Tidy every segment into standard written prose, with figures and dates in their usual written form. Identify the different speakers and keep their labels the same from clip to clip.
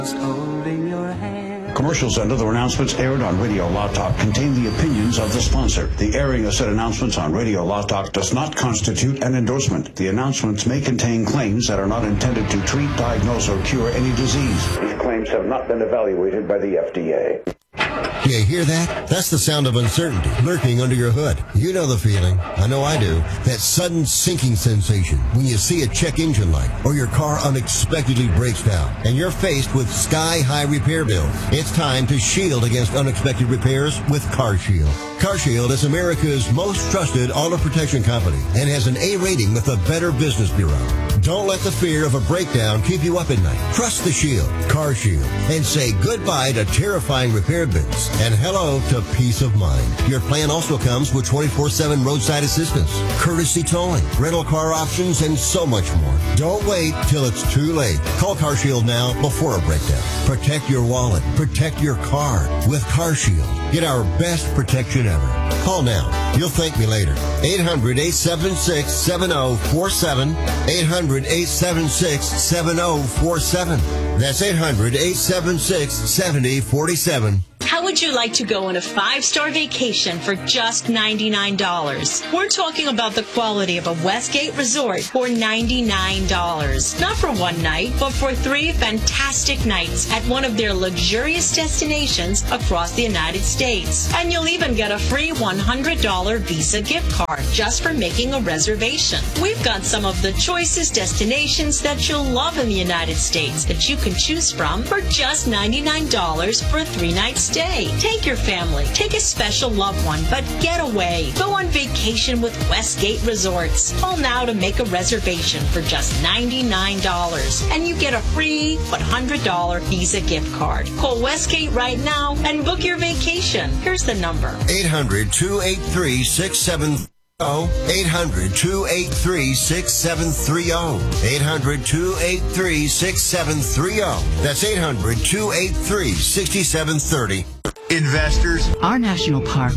Speaker 1: Holding your hand.
Speaker 2: Commercials and other announcements aired on Radio Law Talk contain the opinions of the sponsor. The airing of said announcements on Radio Law Talk does not constitute an endorsement. The announcements may contain claims that are not intended to treat, diagnose, or cure any disease. These claims have not been evaluated by the FDA.
Speaker 3: You hear that? That's the sound of uncertainty lurking under your hood. You know the feeling. I know I do. That sudden sinking sensation when you see a check engine light or your car unexpectedly breaks down and you're faced with sky-high repair bills. It's time to shield against unexpected repairs with CarShield. CarShield is America's most trusted auto protection company and has an A rating with the Better Business Bureau. Don't let the fear of a breakdown keep you up at night. Trust the Shield, CarShield, and say goodbye to terrifying repair bills and hello to peace of mind. Your plan also comes with 24/7 roadside assistance, courtesy towing, rental car options, and so much more. Don't wait till it's too late. Call CarShield now before a breakdown. Protect your wallet. Protect your car with CarShield. Get our best protection ever. Call now. You'll thank me later. 800-876-7047. 800-876-7047. That's 800-876-7047.
Speaker 4: How would you like to go on a 5-star vacation for just $99? We're talking about the quality of a Westgate resort for $99. Not for one night, but for 3 fantastic nights at one of their luxurious destinations across the United States. And you'll even get a free $100 Visa gift card just for making a reservation. We've got some of the choicest destinations that you'll love in the United States that you can choose from for just $99 for a 3-night stay. Take your family, take a special loved one, but get away. Go on vacation with Westgate Resorts. Call now to make a reservation for just $99. And you get a free $100 Visa gift card. Call Westgate right now and book your vacation. Here's the number.
Speaker 3: 800-283-6730. 800-283-6730. 800-283-6730. That's 800-283-6730. Investors.
Speaker 5: Our national park.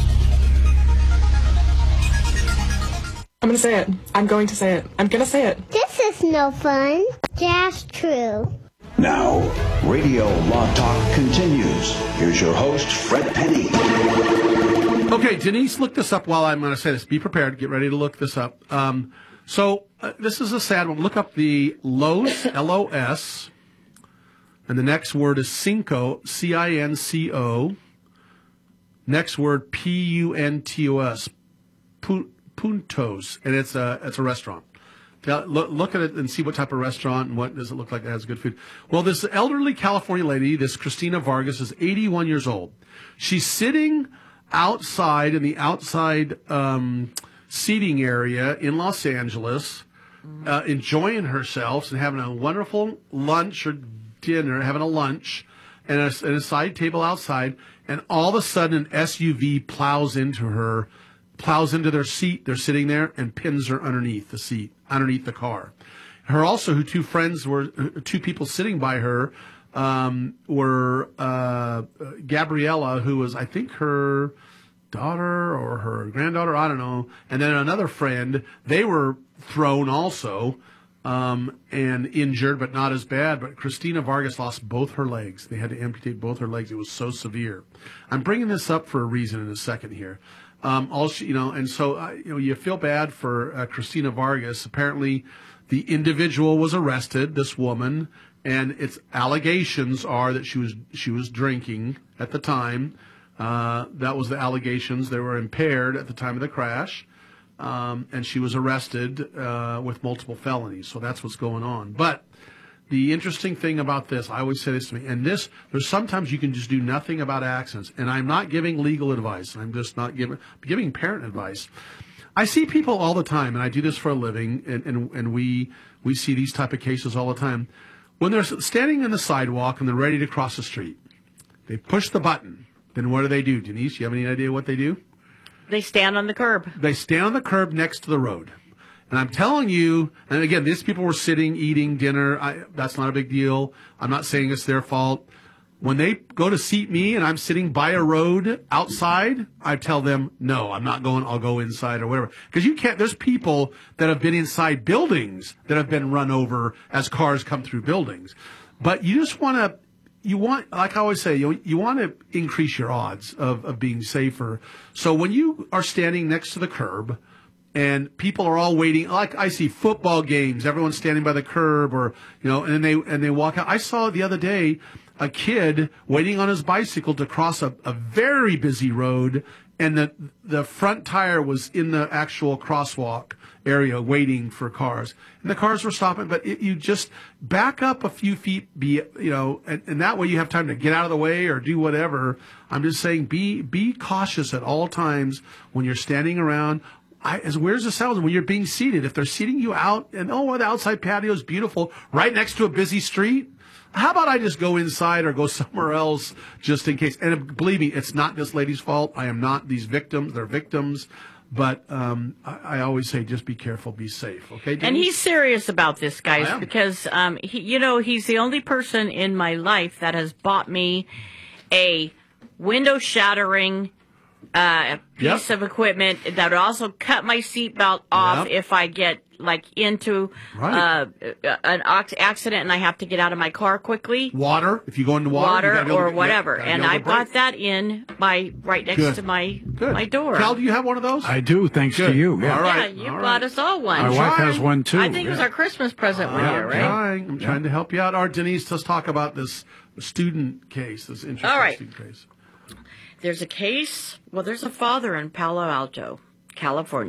Speaker 6: I'm going to say it. I'm going to say it. I'm going to say it.
Speaker 7: This is no fun. Just true.
Speaker 2: Now, Radio Law Talk continues. Here's your host, Fred Penny.
Speaker 8: Okay, Denise, look this up while I'm going to say this. Be prepared. Get ready to look this up. This is a sad one. Look up the LOS, L-O-S, and the next word is Cinco, C-I-N-C-O. Next word, P-U-N-T-O-S, Puntos, and it's a restaurant. Look at it and see what type of restaurant and what does it look like that has good food. Well, this elderly California lady, this Christina Vargas, is 81 years old. She's sitting outside in the outside seating area in Los Angeles, enjoying herself and having a wonderful lunch or dinner, having a lunch, and a side table outside, and all of a sudden an SUV plows into their seat. They're sitting there and pins her underneath the seat, underneath the car. Two people sitting by her were Gabriella, who was, I think, her daughter or her granddaughter, I don't know, and then another friend. They were thrown also and injured, but not as bad. But Christina Vargas lost both her legs. They had to amputate both her legs. It was so severe. I'm bringing this up for a reason in a second here. You feel bad for Christina Vargas. Apparently, the individual was arrested, this woman, and its allegations are that she was drinking at the time. That was the allegations. They were impaired at the time of the crash, and she was arrested with multiple felonies. So that's what's going on. But the interesting thing about this, I always say this to me, and there's sometimes you can just do nothing about accidents. And I'm not giving legal advice. I'm just not giving parent advice. I see people all the time, and I do this for a living, and we see these type of cases all the time. When they're standing in the sidewalk and they're ready to cross the street, they push the button. Then what do? Denise, you have any idea what they do?
Speaker 9: They stand on the curb.
Speaker 8: They stand on the curb next to the road. And I'm telling you, and again, these people were sitting, eating dinner. That's not a big deal. I'm not saying it's their fault. When they go to seat me and I'm sitting by a road outside, I tell them, no, I'm not going, I'll go inside or whatever. Because you can't, there's people that have been inside buildings that have been run over as cars come through buildings. But you just want to, like I always say, you want to increase your odds of being safer. So when you are standing next to the curb and people are all waiting, like I see football games, everyone's standing by the curb and they walk out. I saw the other day a kid waiting on his bicycle to cross a very busy road, and the front tire was in the actual crosswalk area waiting for cars, and the cars were stopping. But you just back up a few feet, and that way you have time to get out of the way or do whatever. I'm just saying, be cautious at all times when you're standing around. As weird as it sounds, when you're being seated, if they're seating you out, and the outside patio is beautiful, right next to a busy street, how about I just go inside or go somewhere else just in case? And believe me, it's not this lady's fault. I am not these victims. They're victims. But I always say, just be careful, be safe. Okay, Denise?
Speaker 9: And he's serious about this, guys, because he's the only person in my life that has bought me a window-shattering piece of equipment that would also cut my seatbelt off if I get into an accident and I have to get out of my car quickly.
Speaker 8: Water, if you go into water
Speaker 9: or whatever. And I bought that in right next to my door.
Speaker 8: Cal, do you have one of those?
Speaker 5: I do, thanks to you. Yeah.
Speaker 8: All right.
Speaker 9: Yeah, you bought us all one.
Speaker 5: My wife has one too.
Speaker 9: I think it was our Christmas present one year, right?
Speaker 8: I'm trying to help you out. All right, Denise, let's talk about this student case, this interesting student case.
Speaker 9: There's a case. Well, there's a father in Palo Alto, California.